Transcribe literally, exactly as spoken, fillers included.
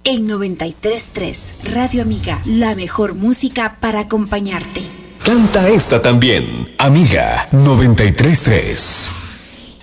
En noventa y tres punto tres, Radio Amiga, la mejor música para acompañarte. Canta esta también, Amiga noventa y tres punto tres.